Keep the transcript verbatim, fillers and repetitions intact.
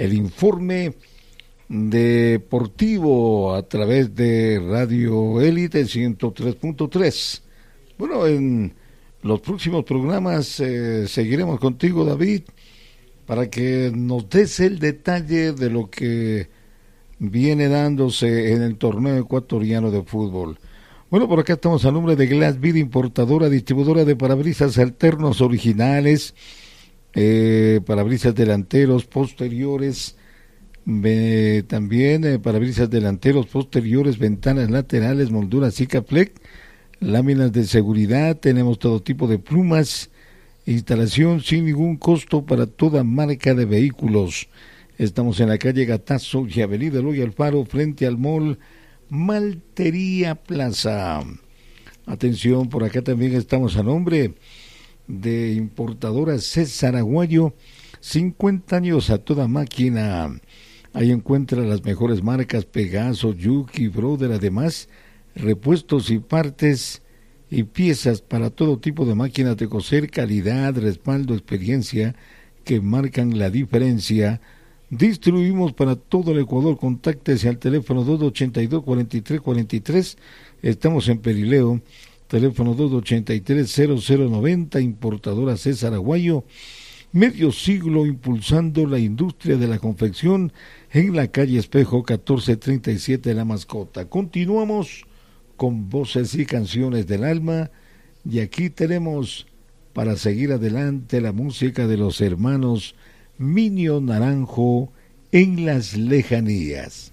el informe deportivo a través de Radio Élite ciento tres punto tres. Bueno, en los próximos programas eh, seguiremos contigo, David, para que nos des el detalle de lo que viene dándose en el torneo ecuatoriano de fútbol. Bueno, por acá estamos a nombre de Glass Vida, importadora, distribuidora de parabrisas alternos originales, eh, parabrisas delanteros, posteriores, eh, también eh, parabrisas delanteros, posteriores, ventanas laterales, molduras Sikaflex, láminas de seguridad, tenemos todo tipo de plumas, instalación sin ningún costo para toda marca de vehículos. Estamos en la calle Gatazo y Avenida Eloy Alfaro, frente al mall Maltería Plaza. Atención, por acá también estamos a nombre de importadora César Aguayo, cincuenta años a toda máquina. Ahí encuentra las mejores marcas Pegaso, Yuki, Brother, además repuestos y partes y piezas para todo tipo de máquinas de coser, calidad, respaldo, experiencia que marcan la diferencia. Distribuimos para todo el Ecuador. Contáctese al teléfono dos ochenta y dos, cuarenta y tres cuarenta y tres. Estamos en Perileo, teléfono dos ochenta y tres, cero cero noventa, importadora César Aguayo. Medio siglo impulsando la industria de la confección en la calle Espejo catorce treinta y siete La Mascota. Continuamos con voces y canciones del alma, y aquí tenemos para seguir adelante la música de los hermanos Minio Naranjo en las lejanías.